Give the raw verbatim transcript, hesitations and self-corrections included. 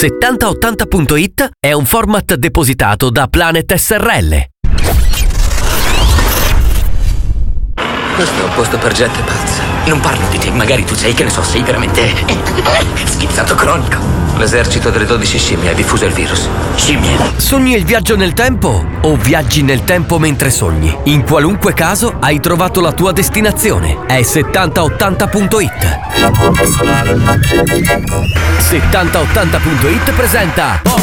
settanta ottanta punto it è un format depositato da Planet S R L. Questo è un posto per gente pazza. Non parlo di te, magari tu sei, che ne so, sei veramente schizzato cronico. L'esercito delle dodici scimmie ha diffuso il virus. Scimmie. Sogni il viaggio nel tempo o viaggi nel tempo mentre sogni? In qualunque caso hai trovato la tua destinazione. È settanta ottanta punto it. settanta ottanta punto it presenta